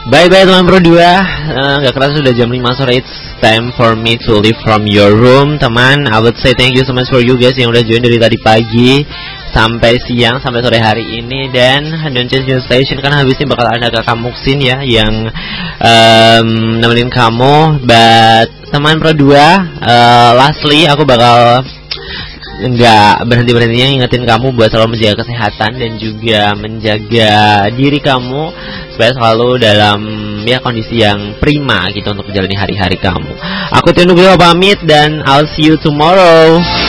Bye-bye teman Pro 2. Gak kerasa sudah jam 5 sore. It's time for me to leave from your room. Teman, I would say thank you so much for you guys yang udah join dari tadi pagi sampai siang, sampai sore hari ini. Dan don't change your station, karena habisnya bakal ada kakak Muksin ya yang nemenin kamu. But teman Pro 2, lastly aku bakal nggak berhenti-berhentinya ingetin kamu buat selalu menjaga kesehatan dan juga menjaga diri kamu supaya selalu dalam ya kondisi yang prima gitu untuk menjalani hari-hari kamu. Aku Tio Nugroho pamit dan I'll see you tomorrow.